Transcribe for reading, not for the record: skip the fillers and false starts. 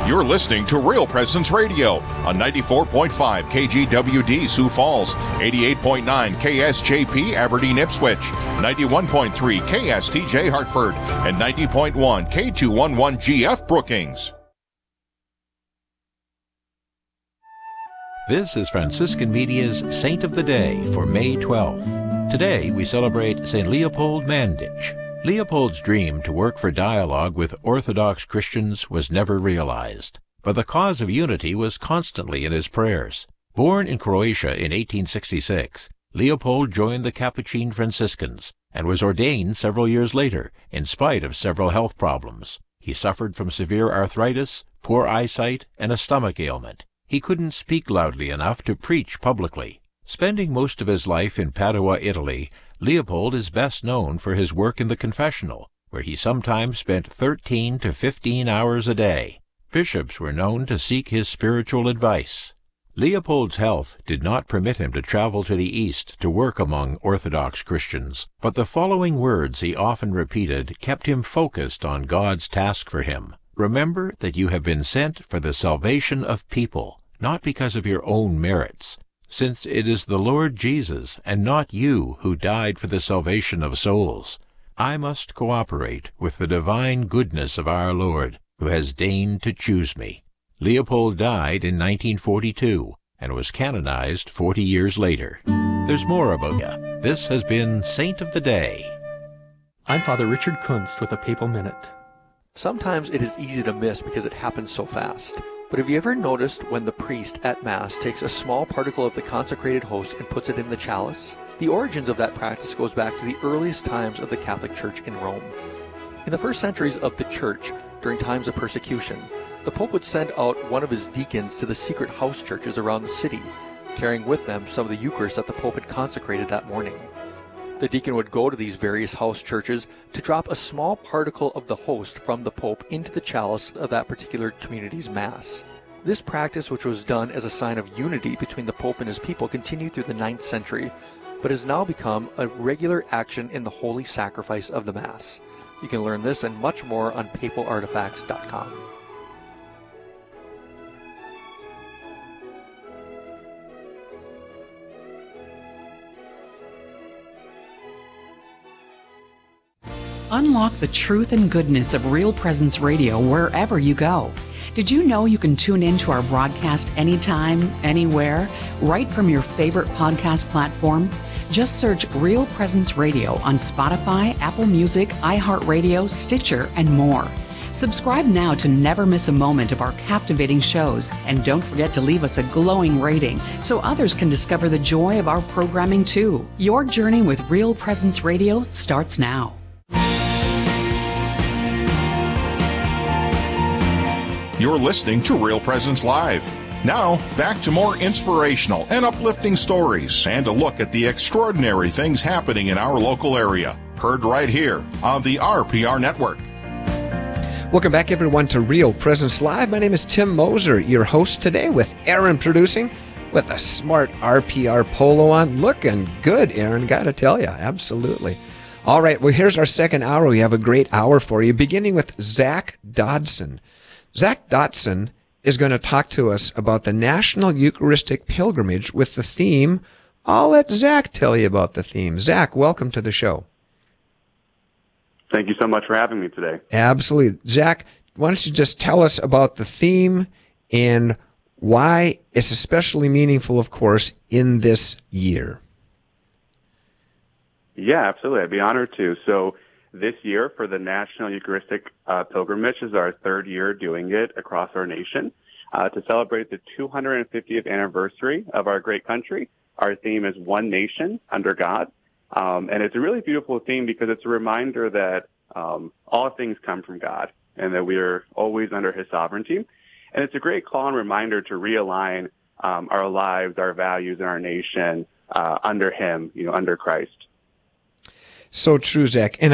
You're listening to Real Presence Radio on 94.5 KGWD Sioux Falls, 88.9 KSJP Aberdeen Ipswich, 91.3 KSTJ Hartford, and 90.1 K211GF Brookings. This is Franciscan Media's Saint of the Day for May 12th. Today we celebrate St. Leopold Mandich. Leopold's dream to work for dialogue with Orthodox Christians was never realized, but the cause of unity was constantly in his prayers. Born in Croatia in 1866, Leopold joined the Capuchin Franciscans and was ordained several years later, in spite of several health problems. He suffered from severe arthritis, poor eyesight, and a stomach ailment. He couldn't speak loudly enough to preach publicly. Spending most of his life in Padua, Italy, Leopold is best known for his work in the confessional, where he sometimes spent 13 to 15 hours a day. Bishops were known to seek his spiritual advice. Leopold's health did not permit him to travel to the East to work among Orthodox Christians, but the following words he often repeated kept him focused on God's task for him. Remember that you have been sent for the salvation of people, not because of your own merits. Since it is the Lord Jesus and not you who died for the salvation of souls, I must cooperate with the divine goodness of our Lord, who has deigned to choose me. Leopold died in 1942 and was canonized 40 years later. There's more about you. This has been Saint of the Day. I'm Father Richard Kunst with a Papal Minute. Sometimes it is easy to miss because it happens so fast. But have you ever noticed when the priest at Mass takes a small particle of the consecrated host and puts it in the chalice? The origins of that practice goes back to the earliest times of the Catholic Church in Rome. In the first centuries of the Church, during times of persecution, the Pope would send out one of his deacons to the secret house churches around the city, carrying with them some of the Eucharist that the Pope had consecrated that morning. The deacon would go to these various house churches to drop a small particle of the host from the Pope into the chalice of that particular community's Mass. This practice, which was done as a sign of unity between the Pope and his people, continued through the 9th century, but has now become a regular action in the holy sacrifice of the Mass. You can learn this and much more on papalartifacts.com. Unlock the truth and goodness of Real Presence Radio wherever you go. Did you know you can tune in to our broadcast anytime, anywhere, right from your favorite podcast platform? Just search Real Presence Radio on Spotify, Apple Music, iHeartRadio, Stitcher, and more. Subscribe now to never miss a moment of our captivating shows, and don't forget to leave us a glowing rating so others can discover the joy of our programming too. Your journey with Real Presence Radio starts now. You're listening to Real Presence Live. Now, back to more inspirational and uplifting stories and a look at the extraordinary things happening in our local area. Heard right here on the RPR Network. Welcome back, everyone, to Real Presence Live. My name is Tim Moser, your host today, with Aaron producing, with a smart RPR polo on. Looking good, Aaron, gotta tell you. Absolutely. All right, well, here's our second hour. We have a great hour for you, beginning with Zach Dodson. Zach Dodson is going to talk to us about the National Eucharistic Pilgrimage with the theme. I'll let Zach tell you about the theme. Zach, welcome to the show. Thank you so much for having me today. Absolutely. Zach, why don't you just tell us about the theme and why it's especially meaningful, of course, in this year. Yeah, absolutely. I'd be honored to. So this year for the National Eucharistic Pilgrimage is our third year doing it across our nation. To celebrate the 250th anniversary of our great country, our theme is One Nation Under God. And it's a really beautiful theme because it's a reminder that all things come from God and that we are always under His sovereignty. And it's a great call and reminder to realign our lives, our values, and our nation under Him, under Christ. So true, Zach. And